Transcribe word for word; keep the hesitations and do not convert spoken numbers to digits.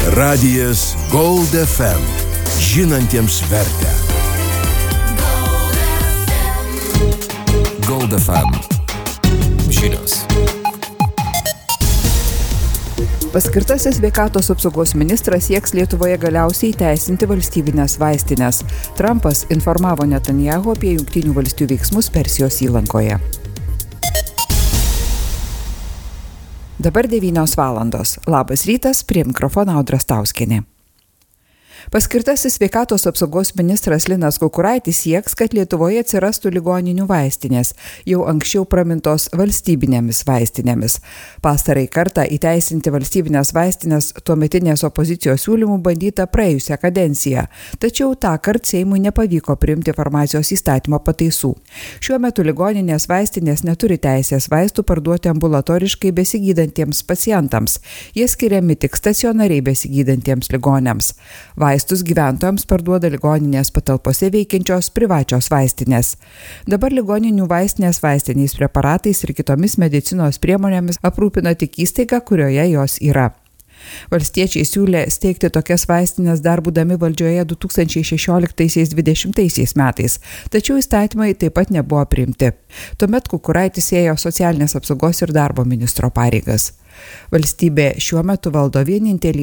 Radijas Gold F M. Žinantiems vertę. Gold F M. Žinios. Paskirtasis sveikatos apsaugos ministras sieks Lietuvoje galiausiai įteisinti valstybinės vaistines. Trumpas informavo Netanyahu apie Jungtinių valstijų veiksmus Persijos įlankoje. Dabar devynios valandos. Labas rytas, prie mikrofono Audra Stauskienė. Paskirtasis sveikatos apsaugos ministras Linas Kukuraitis sieks, kad Lietuvoje atsirastų ligoninių vaistinės, jau anksčiau pramintos valstybinėmis vaistinėmis. Pastarai kartą įteisinti valstybinės vaistinės tuometinės opozicijos siūlymų bandyta praėjusią kadenciją, tačiau tą kartą Seimui nepavyko priimti farmacijos įstatymo pataisų. Šiuo metu ligoninės vaistinės neturi teisės vaistų parduoti ambulatoriškai besigydantiems pacientams. Jie skiriami tik stacionariai besigydantiems ligoniams. Vaistus gyventojams parduoda ligoninės patalpose veikiančios privačios vaistinės. Dabar ligoninių vaistinės vaistiniais preparatais ir kitomis medicinos priemonėmis aprūpina tik įstaiga, kurioje jos yra. Valstiečiai siūlė steigti tokias vaistinės dar būdami valdžioje du tūkstančiai šešioliktaisiais dvidešimtaisiais metais, tačiau įstatymai taip pat nebuvo priimti. Tuomet Kukuraitis ėjo socialinės apsaugos ir darbo ministro pareigas. Valstybė šiuo metu valdo vienintelį